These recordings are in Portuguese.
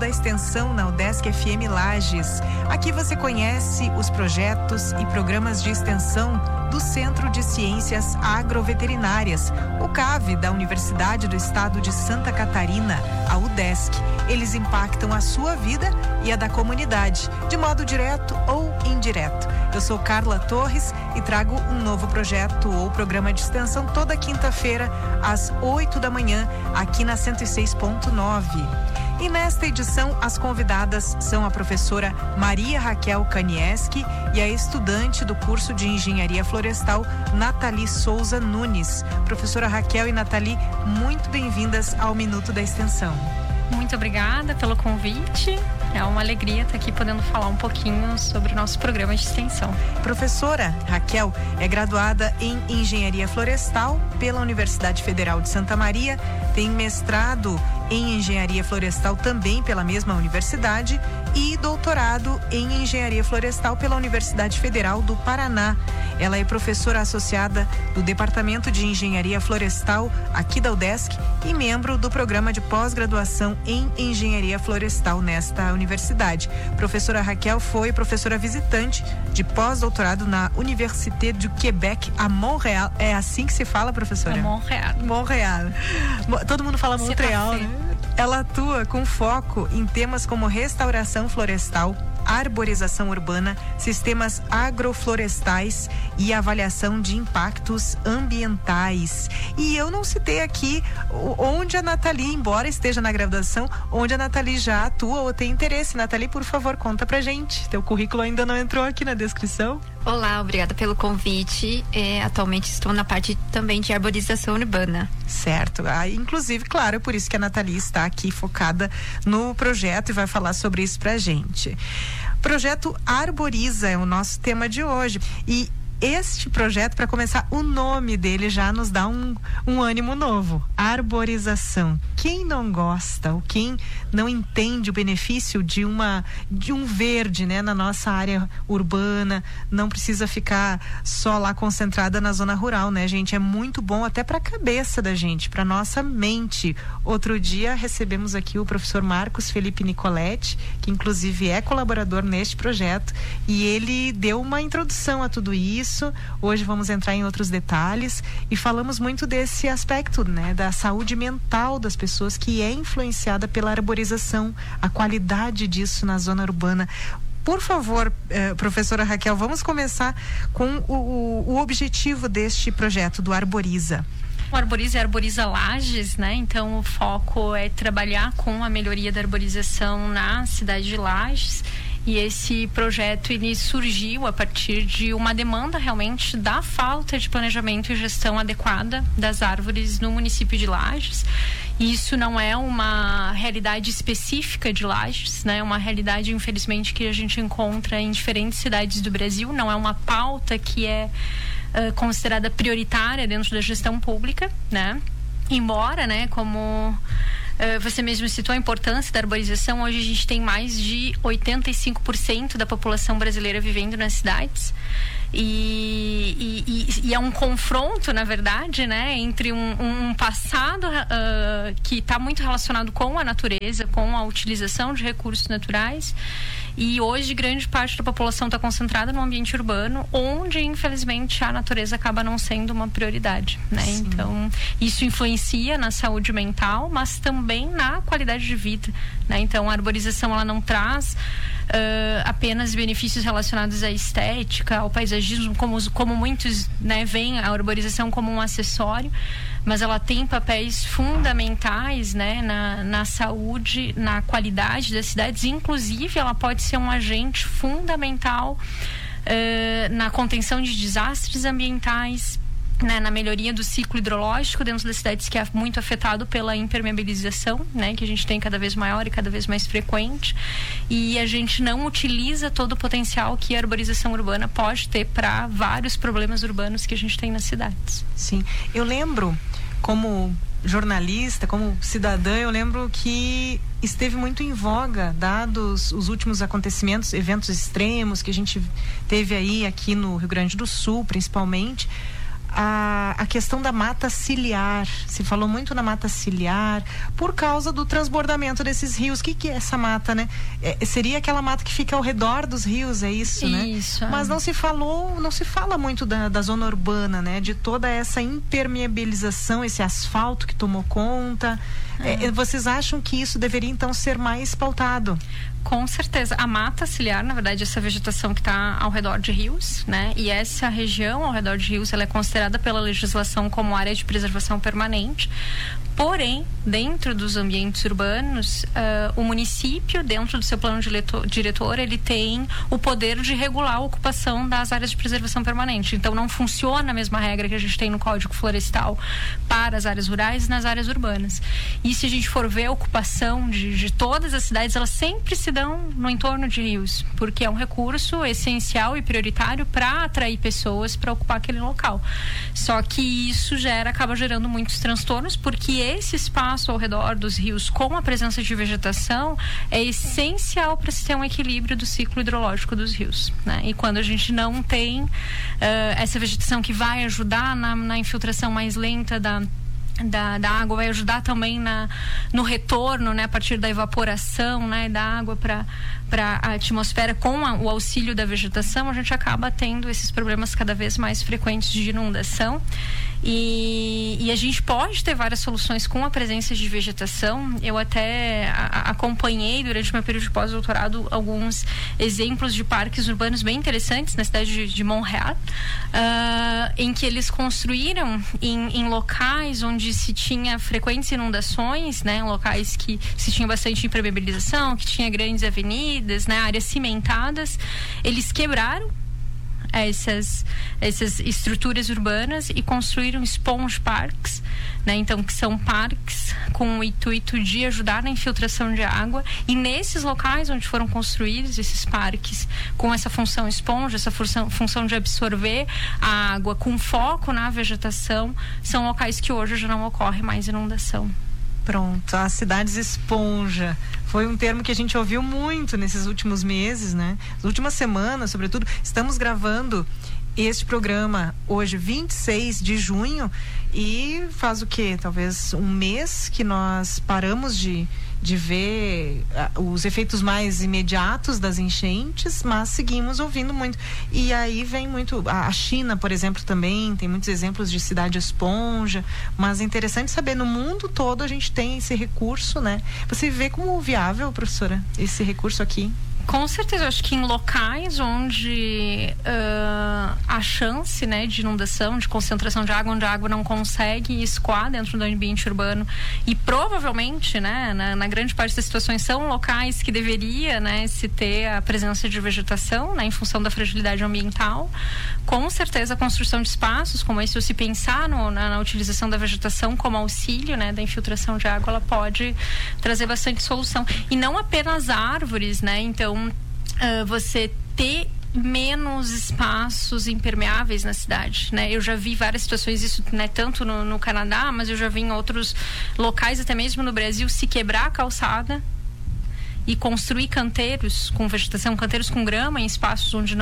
da Extensão na UDESC FM Lages. Aqui você conhece os projetos e programas de extensão do Centro de Ciências Agroveterinárias, o CAV, da Universidade do Estado de Santa Catarina, a UDESC. Eles impactam a sua vida e a da comunidade, de modo direto ou indireto. Eu sou Carla Torres e trago um novo projeto ou programa de extensão toda quinta-feira, às 8 da manhã, aqui na 106.9. E nesta edição, as convidadas são a professora Maria Raquel Kanieski e a estudante do curso de Engenharia Florestal, Nathalie Souza Nunes. Professora Raquel e Nathalie, muito bem-vindas ao Minuto da Extensão. Muito obrigada pelo convite. É uma alegria estar aqui podendo falar um pouquinho sobre o nosso programa de extensão. Professora Raquel é graduada em Engenharia Florestal pela Universidade Federal de Santa Maria, tem mestrado em Engenharia Florestal também pela mesma universidade e doutorado em Engenharia Florestal pela Universidade Federal do Paraná. Ela é professora associada do Departamento de Engenharia Florestal aqui da UDESC e membro do programa de pós-graduação em Engenharia Florestal nesta universidade. Professora Raquel foi professora visitante de pós-doutorado na Université du Québec, a Montréal. É assim que se fala, professora? Montréal. Todo mundo fala Montreal, né? Ela atua com foco em temas como restauração florestal, arborização urbana, sistemas agroflorestais e avaliação de impactos ambientais. E eu não citei aqui onde a Nathalie, embora esteja na graduação, onde a Nathalie já atua ou tem interesse. Nathalie, por favor, conta pra gente. Teu currículo ainda não entrou aqui na descrição. Olá, obrigada pelo convite. Atualmente estou na parte também de arborização urbana. Certo. Inclusive, claro, por isso que a Nathalie está aqui focada no projeto e vai falar sobre isso pra gente. Projeto Arboriza é o nosso tema de hoje. E este projeto, para começar, o nome dele já nos dá um ânimo novo. Arborização. Quem não gosta ou quem não entende o benefício de um verde, né, na nossa área urbana, não precisa ficar só lá concentrada na zona rural, né, gente? É muito bom até para a cabeça da gente, para nossa mente. Outro dia recebemos aqui o professor Marcos Felipe Nicoletti, que inclusive é colaborador neste projeto, e ele deu uma introdução a tudo isso. Hoje vamos entrar em outros detalhes e falamos muito desse aspecto, né, da saúde mental das pessoas, que é influenciada pela arborização, a qualidade disso na zona urbana. Por favor, professora Raquel, vamos começar com o objetivo deste projeto do Arboriza. O Arboriza é Arboriza Lages, né? Então o foco é trabalhar com a melhoria da arborização na cidade de Lages. E esse projeto, ele surgiu a partir de uma demanda realmente da falta de planejamento e gestão adequada das árvores no município de Lages. E isso não é uma realidade específica de Lages, né? É uma realidade, infelizmente, que a gente encontra em diferentes cidades do Brasil. Não é uma pauta que é considerada prioritária dentro da gestão pública, né? Embora, né, como você mesmo citou a importância da arborização, hoje a gente tem mais de 85% da população brasileira vivendo nas cidades. E é um confronto, na verdade, né, entre um passado que está muito relacionado com a natureza, com a utilização de recursos naturais, e hoje grande parte da população está concentrada no ambiente urbano, onde infelizmente a natureza acaba não sendo uma prioridade, né? Sim. Então isso influencia na saúde mental, mas também na qualidade de vida, né? Então a arborização, ela não traz apenas benefícios relacionados à estética, ao paisagismo, como muitos, né, veem a arborização como um acessório, mas ela tem papéis fundamentais, né, na saúde, na qualidade das cidades. Inclusive ela pode ser um agente fundamental na contenção de desastres ambientais, né, na melhoria do ciclo hidrológico dentro das cidades, que é muito afetado pela impermeabilização, né, que a gente tem cada vez maior e cada vez mais frequente, e a gente não utiliza todo o potencial que a arborização urbana pode ter para vários problemas urbanos que a gente tem nas cidades. Sim, eu lembro, como jornalista, como cidadã, eu lembro que esteve muito em voga, dados os últimos acontecimentos, eventos extremos que a gente teve aí aqui no Rio Grande do Sul, principalmente, a questão da mata ciliar. Se falou muito na mata ciliar por causa do transbordamento desses rios. O que é essa mata, né? Seria aquela mata que fica ao redor dos rios, é isso, né? Isso. Mas não se fala muito da zona urbana, né? De toda essa impermeabilização, esse asfalto que tomou conta. Vocês acham que isso deveria então ser mais pautado? Com certeza. A mata ciliar, na verdade, essa vegetação que está ao redor de rios, né? E essa região ao redor de rios, ela é considerada pela legislação como área de preservação permanente. Porém, dentro dos ambientes urbanos, o município, dentro do seu plano diretor, ele tem o poder de regular a ocupação das áreas de preservação permanente. Então, não funciona a mesma regra que a gente tem no Código Florestal para as áreas rurais e nas áreas urbanas. E se a gente for ver a ocupação de todas as cidades, elas sempre se dão no entorno de rios, porque é um recurso essencial e prioritário para atrair pessoas para ocupar aquele local. Só que isso acaba gerando muitos transtornos, porque esse espaço ao redor dos rios com a presença de vegetação é essencial para se ter um equilíbrio do ciclo hidrológico dos rios, né? E quando a gente não tem essa vegetação que vai ajudar na infiltração mais lenta da água, vai ajudar também no retorno, né, a partir da evaporação, né, da água para a atmosfera, com o auxílio da vegetação, a gente acaba tendo esses problemas cada vez mais frequentes de inundação. E a gente pode ter várias soluções com a presença de vegetação. Eu até acompanhei durante meu período de pós-doutorado alguns exemplos de parques urbanos bem interessantes na cidade de Montreal, em que eles construíram em locais onde se tinha frequentes inundações, né, locais que se tinha bastante impermeabilização, que tinha grandes avenidas, né, áreas cimentadas. Eles quebraram essas estruturas urbanas e construíram sponge parks, né? Então, que são parques com o intuito de ajudar na infiltração de água, e nesses locais onde foram construídos esses parques com essa função esponja, essa função de absorver a água com foco na vegetação, são locais que hoje já não ocorre mais inundação. Pronto, as cidades esponja. Foi um termo que a gente ouviu muito nesses últimos meses, né? Nas últimas semanas, sobretudo. Estamos gravando este programa hoje, 26 de junho, e faz o quê? Talvez um mês que nós paramos de ver os efeitos mais imediatos das enchentes, mas seguimos ouvindo muito. E aí vem muito, a China, por exemplo, também tem muitos exemplos de cidade esponja, mas é interessante saber, no mundo todo a gente tem esse recurso, né? Você vê como viável, professora, esse recurso aqui? Com certeza, eu acho que em locais onde a chance, né, de inundação, de concentração de água, onde a água não consegue escoar dentro do ambiente urbano, e provavelmente, né, na grande parte das situações são locais que deveria, né, se ter a presença de vegetação, né, em função da fragilidade ambiental. Com certeza a construção de espaços como esse, ou se pensar na utilização da vegetação como auxílio, né, da infiltração de água, ela pode trazer bastante solução. E não apenas árvores, né, então você ter menos espaços impermeáveis na cidade, né? Eu já vi várias situações, isso, né, tanto no Canadá, mas eu já vi em outros locais, até mesmo no Brasil, se quebrar a calçada e construir canteiros com vegetação, canteiros com grama em espaços onde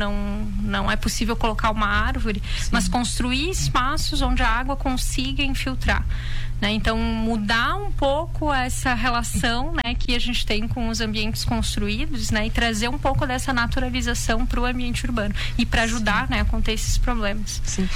não é possível colocar uma árvore. Sim. Mas construir espaços onde a água consiga infiltrar, né? Então, mudar um pouco essa relação, né, que a gente tem com os ambientes construídos, né, e trazer um pouco dessa naturalização para o ambiente urbano e para ajudar, né, a conter esses problemas. Sim.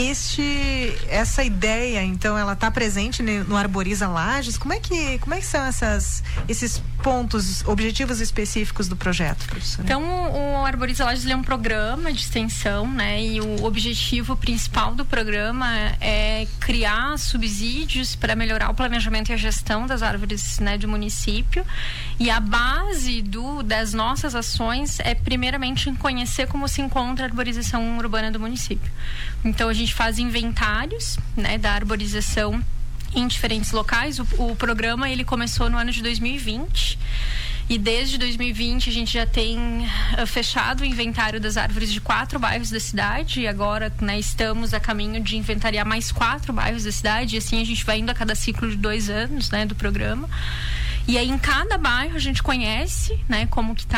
Essa ideia, então, ela está presente no Arboriza Lages. Como é que são esses pontos, objetivos específicos do projeto, professora? Então, o Arboriza Lages é um programa de extensão, né, e o objetivo principal do programa é criar subsídios para melhorar o planejamento e a gestão das árvores, né, do município. E a base das nossas ações é, primeiramente, em conhecer como se encontra a arborização urbana do município. Então, a gente faz inventários, né, da arborização em diferentes locais. O programa, ele começou no ano de 2020. E desde 2020 a gente já tem fechado o inventário das árvores de 4 bairros da cidade, e agora, né, estamos a caminho de inventariar mais 4 bairros da cidade, e assim a gente vai indo a cada ciclo de 2 anos, né, do programa. E aí em cada bairro a gente conhece, né, como que tá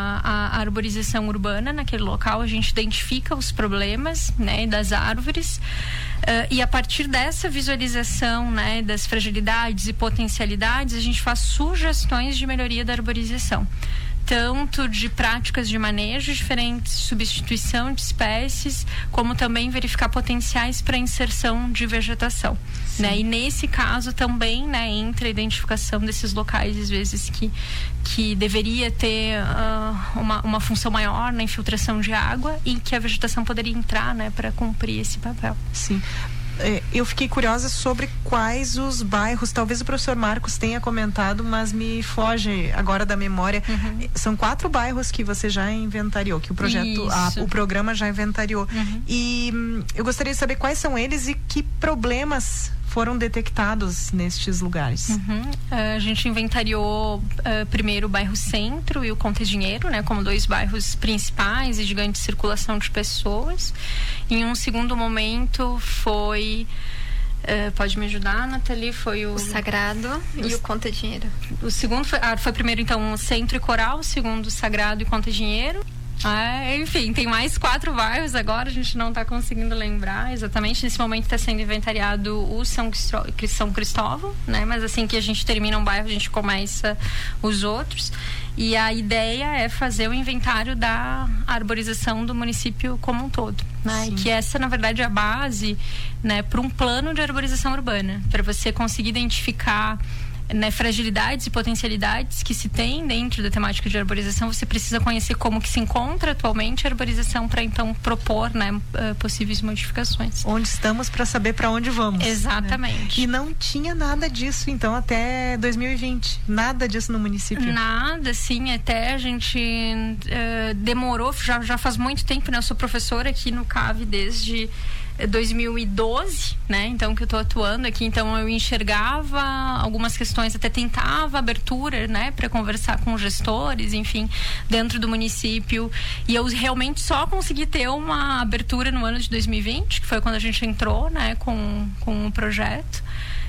a arborização urbana naquele local, a gente identifica os problemas, né, das árvores. E a partir dessa visualização, né, das fragilidades e potencialidades, a gente faz sugestões de melhoria da arborização. Tanto de práticas de manejo diferentes, substituição de espécies, como também verificar potenciais para inserção de vegetação, né? E nesse caso também, né, entra a identificação desses locais, às vezes, que deveria ter uma função maior na infiltração de água e que a vegetação poderia entrar, né, para cumprir esse papel. Sim. Eu fiquei curiosa sobre quais os bairros, talvez o professor Marcos tenha comentado, mas me foge agora da memória. São 4 bairros que você já inventariou, que o projeto, o programa já inventariou. E eu gostaria de saber quais são eles e que problemas foram detectados nestes lugares. A gente inventariou primeiro o bairro Centro e o Conta Dinheiro, né, como 2 bairros principais e de grande circulação de pessoas. Em um segundo momento foi... pode me ajudar, Nathalie? Foi o Sagrado e o Conta Dinheiro. O segundo foi primeiro, então, o Centro e Coral, o segundo Sagrado e Conta Dinheiro. Enfim, tem mais 4 bairros agora, a gente não está conseguindo lembrar exatamente. Nesse momento está sendo inventariado o São Cristóvão, né? Mas assim que a gente termina um bairro, a gente começa os outros. E a ideia é fazer o inventário da arborização do município como um todo, né? E que essa, na verdade, é a base, né, para um plano de arborização urbana, para você conseguir identificar, né, fragilidades e potencialidades que se tem dentro da temática de arborização. Você precisa conhecer como que se encontra atualmente a arborização para então propor, né, possíveis modificações. Onde estamos para saber para onde vamos. Exatamente. Né? E não tinha nada disso, então, até 2020? Nada disso no município? Nada, sim. Até a gente demorou, já faz muito tempo, né? Eu sou professora aqui no CAV desde 2012, né? Então, que eu tô atuando aqui, então eu enxergava algumas questões, até tentava abertura, né, para conversar com gestores, enfim, dentro do município, e eu realmente só consegui ter uma abertura no ano de 2020, que foi quando a gente entrou, né, com o projeto.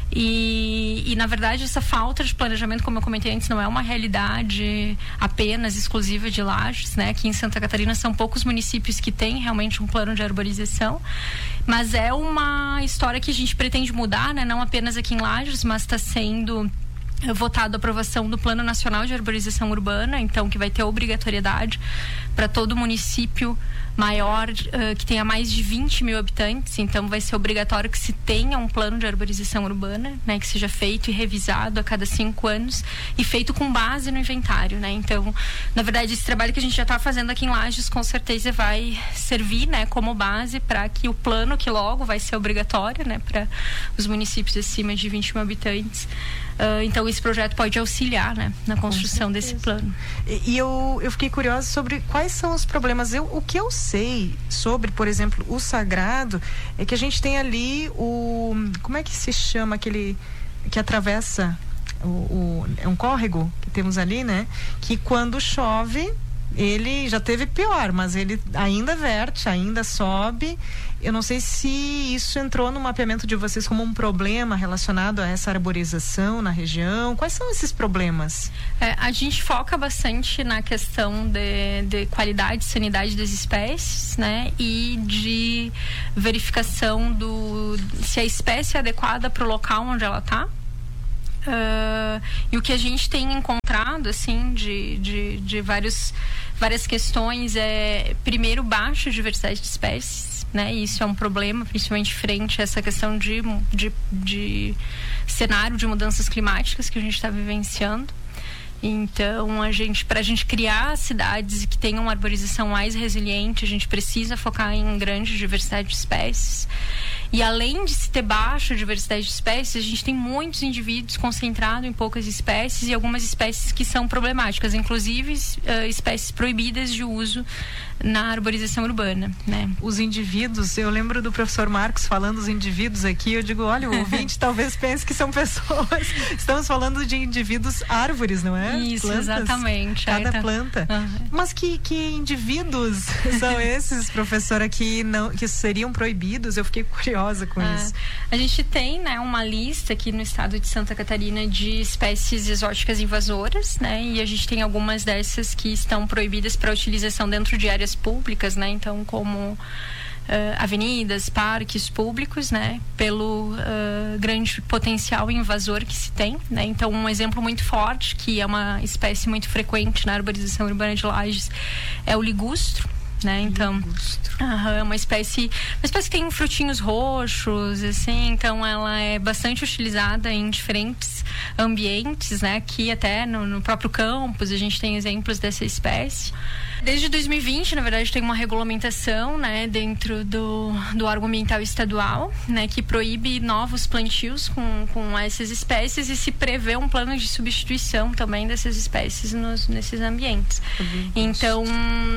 E na verdade essa falta de planejamento, como eu comentei antes, não é uma realidade apenas exclusiva de Lages, né? Aqui em Santa Catarina são poucos municípios que têm realmente um plano de arborização, mas é uma história que a gente pretende mudar, né? Não apenas aqui em Lages, mas está sendo votado a aprovação do Plano Nacional de Arborização Urbana, então que vai ter obrigatoriedade para todo município maior, que tenha mais de 20 mil habitantes, então vai ser obrigatório que se tenha um plano de arborização urbana, né, que seja feito e revisado a cada 5 anos e feito com base no inventário, né? Então, na verdade, esse trabalho que a gente já está fazendo aqui em Lages, com certeza vai servir, né, como base para que o plano, que logo vai ser obrigatório, né, para os municípios acima de 20 mil habitantes. Então esse projeto pode auxiliar, né, na construção desse plano. E eu fiquei curiosa sobre quais são os problemas. O que eu sei sobre, por exemplo, o Sagrado, é que a gente tem ali como é que se chama aquele que atravessa é um córrego que temos ali, né? Que quando chove, ele já teve pior, mas ele ainda verte, ainda sobe. Eu não sei se isso entrou no mapeamento de vocês como um problema relacionado a essa arborização na região. Quais são esses problemas? A gente foca bastante na questão de qualidade e sanidade das espécies, né? E de verificação se a espécie é adequada para o local onde ela está. E o que a gente tem encontrado, assim, de várias questões é, primeiro, baixa diversidade de espécies, né? E isso é um problema, principalmente frente a essa questão de cenário de mudanças climáticas que a gente está vivenciando. Então, para a gente criar cidades que tenham uma arborização mais resiliente, a gente precisa focar em grande diversidade de espécies. E além de se ter baixa diversidade de espécies, a gente tem muitos indivíduos concentrados em poucas espécies e algumas espécies que são problemáticas, inclusive espécies proibidas de uso na arborização urbana, né? Os indivíduos, eu lembro do professor Marcos falando dos indivíduos aqui, eu digo, olha, o ouvinte talvez pense que são pessoas. Estamos falando de indivíduos árvores, não é? Isso, plantas, exatamente. Cada planta. Mas que indivíduos são esses, professora, que seriam proibidos? Eu fiquei curiosa. curiosa com isso. A gente tem, né, uma lista aqui no estado de Santa Catarina de espécies exóticas invasoras, né? E a gente tem algumas dessas que estão proibidas para utilização dentro de áreas públicas, né? Então, como avenidas, parques públicos, né, pelo grande potencial invasor que se tem, né? Então, um exemplo muito forte, que é uma espécie muito frequente na arborização urbana de Lages, é o ligustro, né? Então, uma espécie que tem frutinhos roxos, assim, então ela é bastante utilizada em diferentes ambientes, né? Aqui até no próprio campus a gente tem exemplos dessa espécie. Desde 2020, na verdade, tem uma regulamentação, né, dentro do órgão ambiental estadual, né, que proíbe novos plantios com essas espécies e se prevê um plano de substituição também dessas espécies nesses ambientes. Então,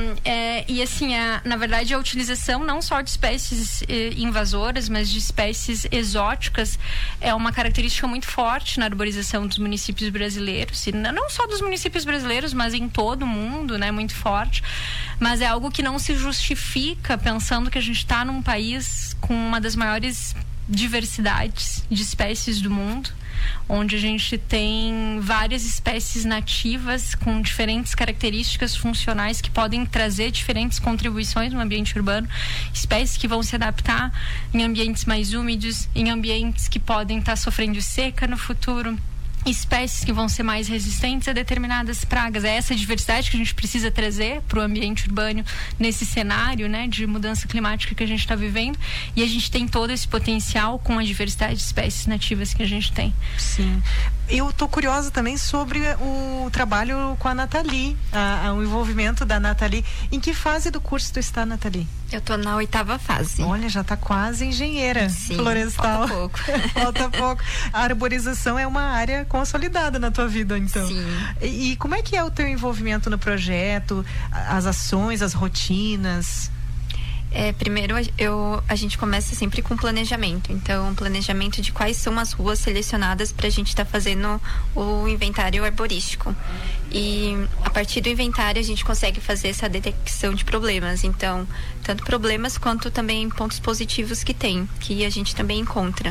e assim, na verdade, a utilização não só de espécies invasoras, mas de espécies exóticas é uma característica muito forte na arborização dos municípios brasileiros, e não só dos municípios brasileiros, mas em todo o mundo, né, muito forte. Mas é algo que não se justifica pensando que a gente está num país com uma das maiores diversidades de espécies do mundo, onde a gente tem várias espécies nativas com diferentes características funcionais que podem trazer diferentes contribuições no ambiente urbano, espécies que vão se adaptar em ambientes mais úmidos, em ambientes que podem estar sofrendo seca no futuro, espécies que vão ser mais resistentes a determinadas pragas. É essa diversidade que a gente precisa trazer para o ambiente urbano nesse cenário, né, de mudança climática que a gente está vivendo, e a gente tem todo esse potencial com a diversidade de espécies nativas que a gente tem. Sim. Eu tô curiosa também sobre o trabalho com a Nathalie, o envolvimento da Nathalie. Em que fase do curso tu está, Nathalie? Eu tô na 8ª fase. Olha, já tá quase engenheira. Sim, florestal. falta pouco. Falta pouco. A arborização é uma área consolidada na tua vida, então. Sim. E como é que é o teu envolvimento no projeto, as ações, as rotinas? Primeiro a gente começa sempre com planejamento. Então, planejamento de quais são as ruas selecionadas para a gente estar fazendo o inventário arborístico. E a partir do inventário a gente consegue fazer essa detecção de problemas. Então, tanto problemas quanto também pontos positivos que a gente também encontra.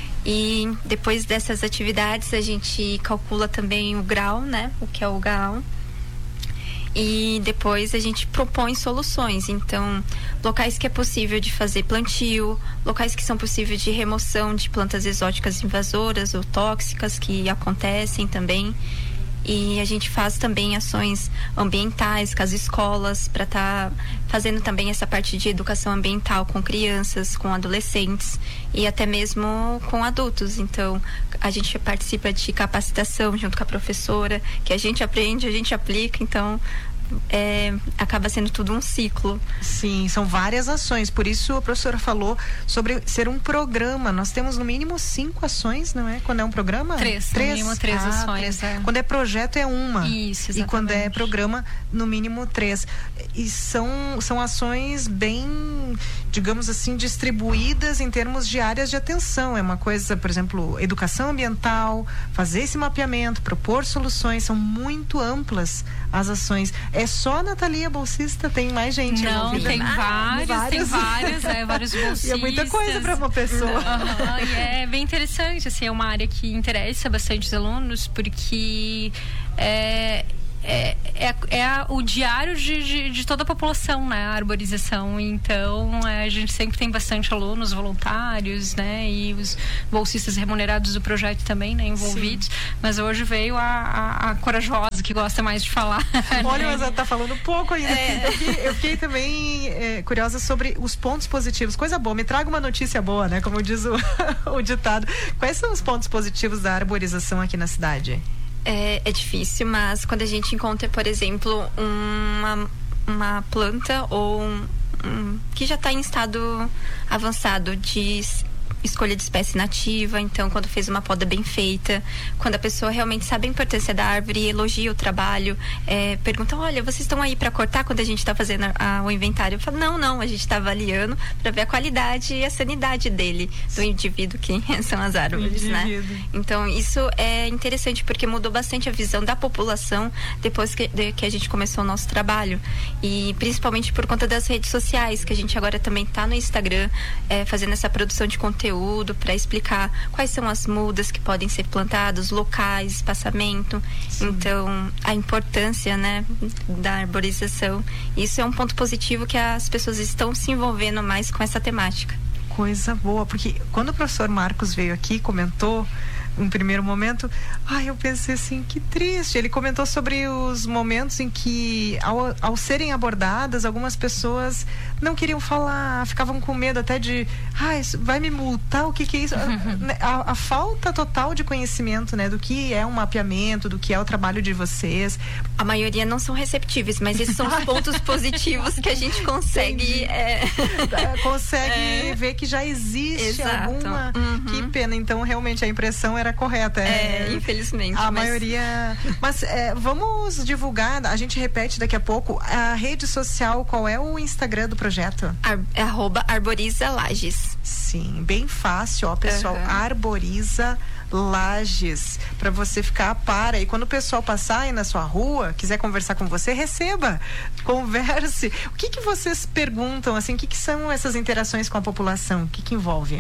E depois dessas atividades a gente calcula também o grau, né? O que é o grau. E depois a gente propõe soluções. Então, locais que é possível de fazer plantio, locais que são possíveis de remoção de plantas exóticas invasoras ou tóxicas que acontecem também. E a gente faz também ações ambientais com as escolas para estar fazendo também essa parte de educação ambiental com crianças, com adolescentes e até mesmo com adultos. Então, a gente participa de capacitação junto com a professora, que a gente aprende, a gente aplica, então acaba sendo tudo um ciclo. Sim, são várias ações, por isso a professora falou sobre ser um programa. Nós temos no mínimo 5 ações, não é? Quando é um programa? 3, no mínimo 3 ações. 3. Quando é projeto é uma. Isso, exatamente. E quando é programa, no mínimo 3. E são ações bem, digamos assim, distribuídas em termos de áreas de atenção. É uma coisa, por exemplo, educação ambiental, fazer esse mapeamento, propor soluções, são muito amplas as ações. É só a Nathalie, a bolsista? Tem mais gente envolvida? Não, tem vários bolsistas. E é muita coisa para uma pessoa. E é bem interessante, assim, é uma área que interessa bastante os alunos, porque é o diário de toda a população, né? A arborização. Então, a gente sempre tem bastante alunos voluntários, né? E os bolsistas remunerados do projeto também, né? Envolvidos. Sim. Mas hoje veio a corajosa, que gosta mais de falar. Olha, mas ela tá falando pouco ainda. Eu fiquei também curiosa sobre os pontos positivos. Coisa boa, me traga uma notícia boa, né? Como diz o ditado. Quais são os pontos positivos da arborização aqui na cidade? É difícil, mas quando a gente encontra, por exemplo, uma planta ou que já está em estado avançado de escolha de espécie nativa, então quando fez uma poda bem feita, quando a pessoa realmente sabe a importância da árvore, elogia o trabalho, pergunta, olha, vocês estão aí para cortar quando a gente está fazendo o inventário? Eu falo, não, a gente está avaliando para ver a qualidade e a sanidade dele, do indivíduo que são as árvores, né? Então isso é interessante porque mudou bastante a visão da população depois que a gente começou o nosso trabalho, e principalmente por conta das redes sociais, que a gente agora também está no Instagram, fazendo essa produção de conteúdo para explicar quais são as mudas que podem ser plantadas, locais, espaçamento. Sim. Então, a importância, né, da arborização. Isso é um ponto positivo, que as pessoas estão se envolvendo mais com essa temática. Coisa boa, porque quando o professor Marcos veio aqui, comentou um primeiro momento, eu pensei assim, que triste. Ele comentou sobre os momentos em que, ao serem abordadas, algumas pessoas não queriam falar, ficavam com medo até de, isso vai me multar, o que é isso? A falta total de conhecimento, né, do que é um mapeamento, do que é o trabalho de vocês. A maioria não são receptíveis, mas esses são os pontos positivos que a gente consegue ver que já existe. Exato. Alguma. Que pena. Então, realmente, a impressão era correta. Infelizmente. A maioria. Mas vamos divulgar, a gente repete daqui a pouco, a rede social, qual é o Instagram do projeto? @Arboriza Lages. Sim, bem fácil, pessoal. Arboriza Lages, para você ficar a par. E quando o pessoal passar aí na sua rua, quiser conversar com você, receba, converse. O que vocês perguntam, assim, o que são essas interações com a população? O que envolve?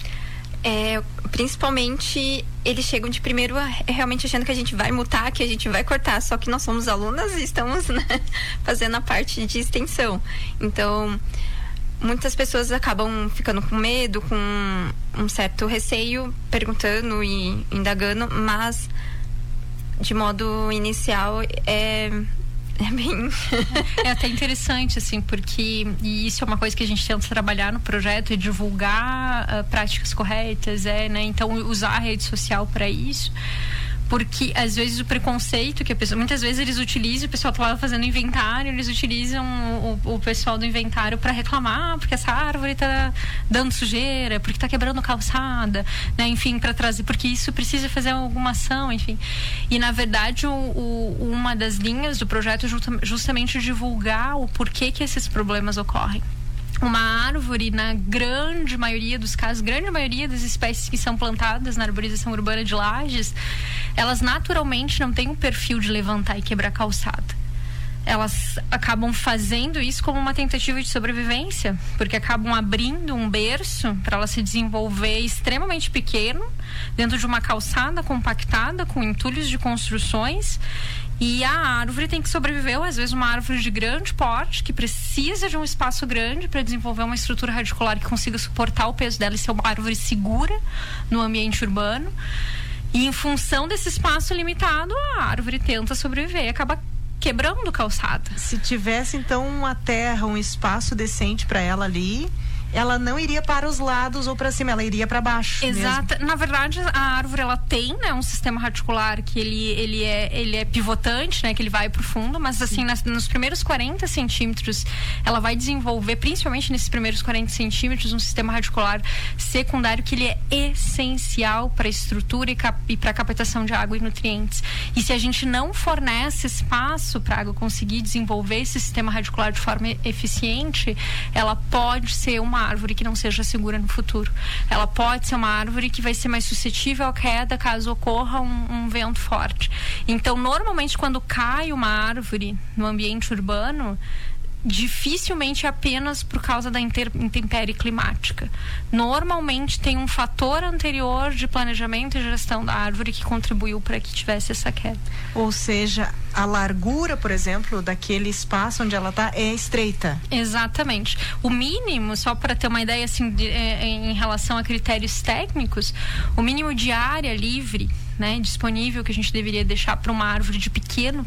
Principalmente eles chegam de primeiro realmente achando que a gente vai multar, que a gente vai cortar, só que nós somos alunas e estamos, né, fazendo a parte de extensão. Então, muitas pessoas acabam ficando com medo, com um certo receio, perguntando e indagando, mas de modo inicial bem... É até interessante, assim, porque e isso é uma coisa que a gente tenta trabalhar no projeto, e divulgar práticas corretas, né? Então, usar a rede social para isso. Porque, às vezes, o preconceito que a pessoa... Muitas vezes eles utilizam, o pessoal tá lá fazendo inventário, eles utilizam o pessoal do inventário para reclamar, porque essa árvore tá dando sujeira, porque tá quebrando calçada, né? Enfim, para trazer... Porque isso precisa fazer alguma ação, enfim. E, na verdade, uma das linhas do projeto é justamente divulgar o porquê que esses problemas ocorrem. Uma árvore, na grande maioria dos casos, grande maioria das espécies que são plantadas na arborização urbana de Lages, elas naturalmente não têm o perfil de levantar e quebrar calçada. Elas acabam fazendo isso como uma tentativa de sobrevivência, porque acabam abrindo um berço para ela se desenvolver extremamente pequeno, dentro de uma calçada compactada, com entulhos de construções. E a árvore tem que sobreviver, ou às vezes uma árvore de grande porte, que precisa de um espaço grande para desenvolver uma estrutura radicular que consiga suportar o peso dela e ser uma árvore segura no ambiente urbano. E em função desse espaço limitado, a árvore tenta sobreviver e acaba quebrando calçada. Se tivesse, então, uma terra, um espaço decente para ela ali, ela não iria para os lados ou para cima, ela iria para baixo. Exato. Na verdade, a árvore, ela tem, né, um sistema radicular que ele é pivotante, né, que ele vai para o fundo, mas assim, nos primeiros 40 centímetros, ela vai desenvolver, principalmente nesses primeiros 40 centímetros, um sistema radicular secundário que ele é essencial para a estrutura e para a captação de água e nutrientes. E se a gente não fornece espaço para a água conseguir desenvolver esse sistema radicular de forma eficiente, ela pode ser uma árvore que não seja segura no futuro. Ela pode ser uma árvore que vai ser mais suscetível à queda caso ocorra um vento forte. Então, normalmente, quando cai uma árvore no ambiente urbano, dificilmente é apenas por causa da intempérie climática. Normalmente tem um fator anterior de planejamento e gestão da árvore que contribuiu para que tivesse essa queda. Ou seja, a largura, por exemplo, daquele espaço onde ela está é estreita. Exatamente. O mínimo, só para ter uma ideia assim, em relação a critérios técnicos, o mínimo de área livre, né, disponível que a gente deveria deixar para uma árvore de pequeno